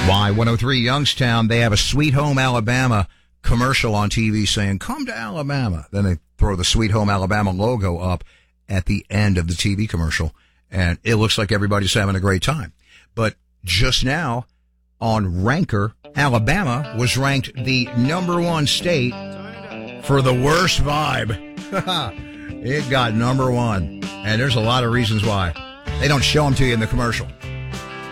Y103 Youngstown, they have a Sweet Home Alabama commercial on TV saying, come to Alabama. Then they throw the Sweet Home Alabama logo up at the end of the TV commercial, and it looks like everybody's having a great time. But just now, on Ranker, Alabama was ranked the #1 state for the worst vibe. It got #1, and there's a lot of reasons why. They don't show them to you in the commercial.